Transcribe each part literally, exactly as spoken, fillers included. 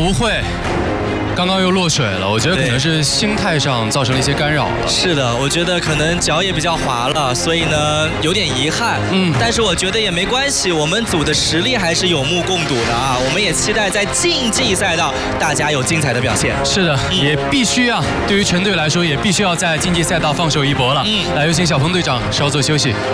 吴慧。 刚刚又落水了，我觉得可能是心态上造成了一些干扰了。 是的，我觉得可能脚也比较滑了，所以呢有点遗憾。嗯，但是我觉得也没关系，我们组的实力还是有目共睹的啊。我们也期待在竞技赛道大家有精彩的表现。 是的，嗯、也必须啊，对于全队来说也必须要在竞技赛道放手一搏了。嗯，来有请小鹏队长稍作休息。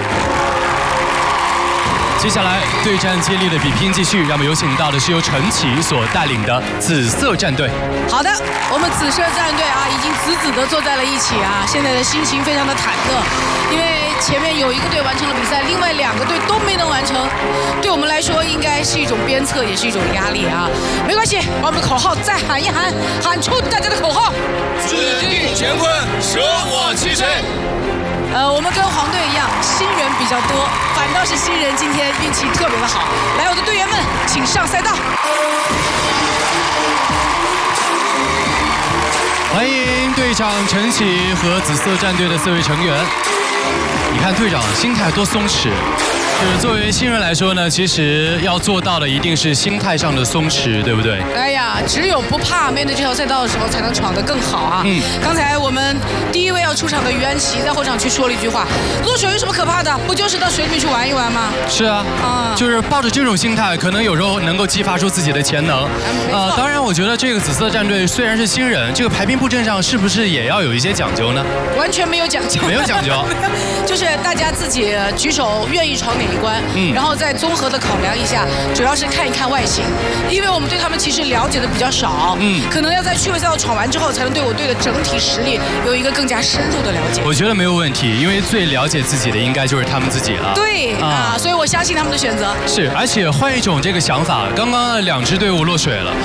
接下来对战接力的比拼继续，让我们有请到的是由陈启所带领的紫色战队。 好的，我们紫色战队啊，已经死死地坐在了一起啊，现在的心情非常的忐忑，因为前面有一个队完成了比赛，另外两个队都没能完成，对我们来说应该是一种鞭策，也是一种压力啊。没关系，把我们的口号再喊一喊，喊出大家的口号： 指定乾坤，舍我其谁。 呃，我们跟黄队一样，新人比较多，反倒是新人今天运气特别的好。来，我的队员们，请上赛道。 欢迎队长陈启和紫色战队的四位成员。你看队长心态多松弛。 就是作为新人来说呢，其实要做到的一定是心态上的松弛，对不对？ 哎呀，只有不怕面对这条赛道的时候，才能闯得更好啊！嗯，刚才我们第一位要出场的于安琪在后场区说了一句话：“落水有什么可怕的？不就是到水里面去玩一玩吗？” 是啊，啊，就是抱着这种心态，可能有时候能够激发出自己的潜能。呃，当然，我觉得这个紫色战队虽然是新人，这个排兵布阵上是不是也要有一些讲究呢？ 完全没有讲究， 没有讲究， 就是大家自己举手愿意闯哪一关，嗯，然后再综合的考量一下，主要是看一看外形，因为我们对他们其实了解的比较少，嗯，可能要在趣味赛道闯完之后，才能对我队的整体实力有一个更加深入的了解。 我觉得没有问题，因为最了解自己的应该就是他们自己了。 对啊，所以我相信他们的选择。 是，而且换一种这个想法，刚刚两支队伍落水了。